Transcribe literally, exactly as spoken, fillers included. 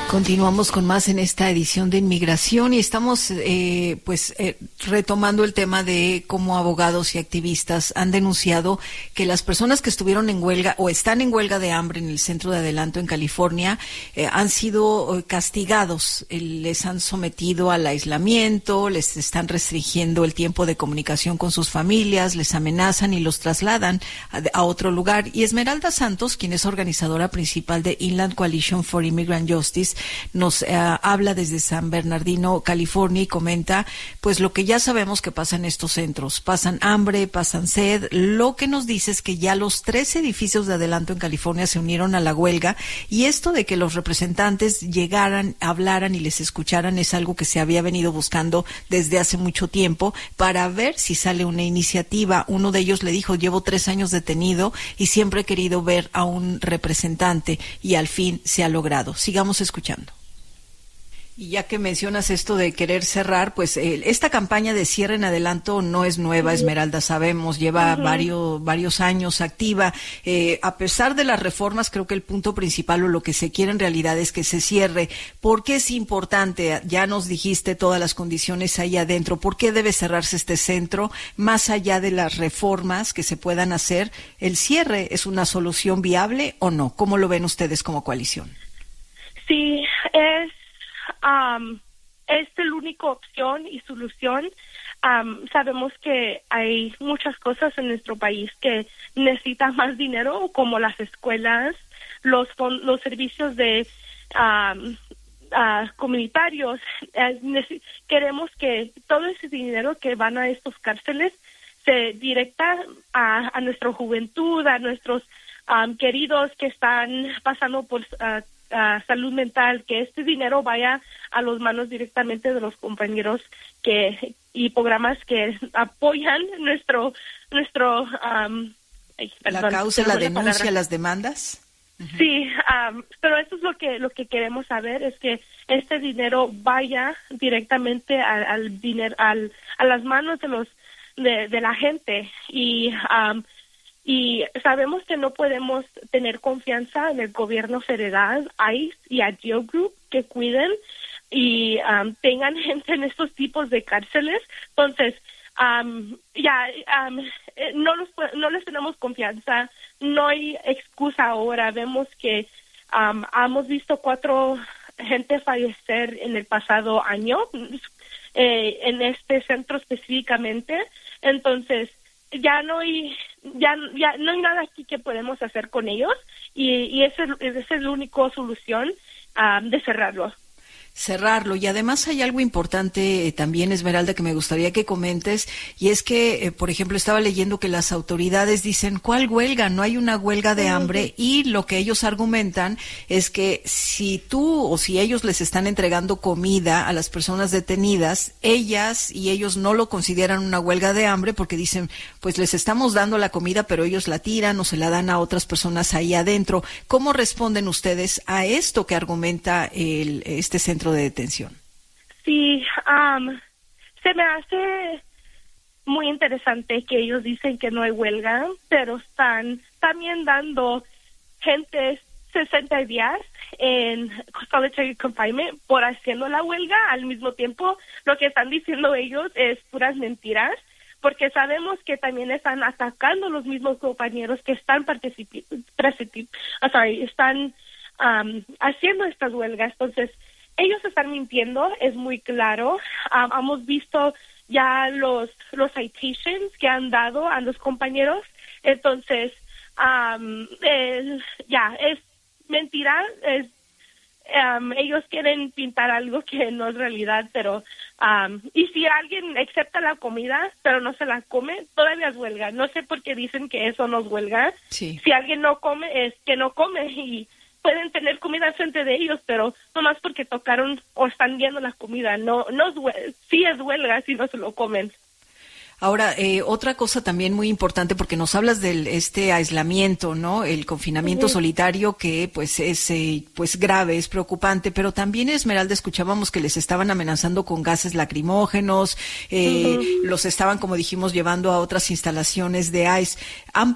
Continuamos con más en esta edición de Inmigración y estamos eh, pues eh, retomando el tema de cómo abogados y activistas han denunciado que las personas que estuvieron en huelga o están en huelga de hambre en el centro de Adelanto en California eh, han sido eh, castigados, eh, les han sometido al aislamiento, les están restringiendo el tiempo de comunicación con sus familias, les amenazan y los trasladan a, a otro lugar. Y Esmeralda Santos, quien es organizadora principal de Inland Coalition for Immigrant Justice, nos eh, habla desde San Bernardino, California, y comenta pues lo que ya sabemos que pasa en estos centros. Pasan hambre, pasan sed. Lo que nos dice es que ya los tres edificios de Adelanto en California se unieron a la huelga, y esto de que los representantes llegaran, hablaran y les escucharan es algo que se había venido buscando desde hace mucho tiempo para ver si sale una iniciativa. Uno de ellos le dijo: llevo tres años detenido y siempre he querido ver a un representante, y al fin se ha logrado. Sigamos escuchando. Y ya que mencionas esto de querer cerrar, pues eh, esta campaña de cierre en Adelanto no es nueva, Esmeralda, sabemos, lleva uh-huh. varios varios años activa. Eh, a pesar de las reformas, creo que el punto principal o lo que se quiere en realidad es que se cierre. ¿Por qué es importante? Ya nos dijiste todas las condiciones ahí adentro. ¿Por qué debe cerrarse este centro? Más allá de las reformas que se puedan hacer, ¿el cierre es una solución viable o no? ¿Cómo lo ven ustedes como coalición? Sí, es Um, es la única opción y solución. Um, sabemos que hay muchas cosas en nuestro país que necesitan más dinero, como las escuelas, los los servicios de um, uh, comunitarios. Eh, nece- queremos que todo ese dinero que van a estos cárceles se directa a, a nuestra juventud, a nuestros um, queridos que están pasando por uh, Uh, salud mental, que este dinero vaya a las manos directamente de los compañeros que y programas que apoyan nuestro nuestro um, ay, la perdón, causa, la denuncia, palabra. las demandas. Uh-huh. Sí, um, pero eso es lo que lo que queremos saber, es que este dinero vaya directamente al, al dinero al a las manos de los de, de la gente, y um, Y sabemos que no podemos tener confianza en el gobierno federal, I C E y a Geo Group, que cuiden y um, tengan gente en estos tipos de cárceles. Entonces, um, ya um, no, los, no les tenemos confianza, no hay excusa ahora. Vemos que um, hemos visto cuatro gente fallecer en el pasado año eh, en este centro específicamente. Entonces, ya no hay ya ya no hay nada aquí que podemos hacer con ellos, y, y esa esa es la única solución um, de cerrarlo. Cerrarlo. Y además hay algo importante eh, también, Esmeralda, que me gustaría que comentes, y es que, eh, por ejemplo, estaba leyendo que las autoridades dicen: ¿cuál huelga? No hay una huelga de hambre, y lo que ellos argumentan es que si tú o si ellos les están entregando comida a las personas detenidas, ellas y ellos no lo consideran una huelga de hambre, porque dicen, pues les estamos dando la comida, pero ellos la tiran o se la dan a otras personas ahí adentro. ¿Cómo responden ustedes a esto que argumenta el, este centro de detención? Sí, um, se me hace muy interesante que ellos dicen que no hay huelga, pero están también dando gente sesenta días en solitary confinement por haciendo la huelga. Al mismo tiempo, lo que están diciendo ellos es puras mentiras, porque sabemos que también están atacando a los mismos compañeros que están participando, oh, sorry, están um, haciendo estas huelgas. Entonces, ellos están mintiendo, es muy claro. Um, hemos visto ya los los citations que han dado a los compañeros. Entonces, um, eh, ya, es mentira. Es, um, ellos quieren pintar algo que no es realidad, pero um, y si alguien acepta la comida, pero no se la come, todavía es huelga. No sé por qué dicen que eso no es huelga. Sí. Si alguien no come, es que no come, y pueden tener comida frente de ellos, pero nomás porque tocaron o están viendo la comida. No, no es huelga. Sí es huelga si no se lo comen. Ahora, eh, otra cosa también muy importante, porque nos hablas del este aislamiento, ¿no? El confinamiento uh-huh. solitario, que pues es eh, pues grave, es preocupante, pero también, Esmeralda, escuchábamos que les estaban amenazando con gases lacrimógenos, eh, uh-huh. los estaban, como dijimos, llevando a otras instalaciones de I C E. ¿Han